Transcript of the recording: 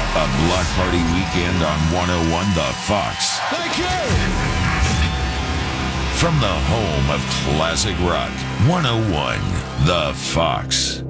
A block party weekend on 101 The Fox. Thank you. From the home of classic rock, 101 The Fox.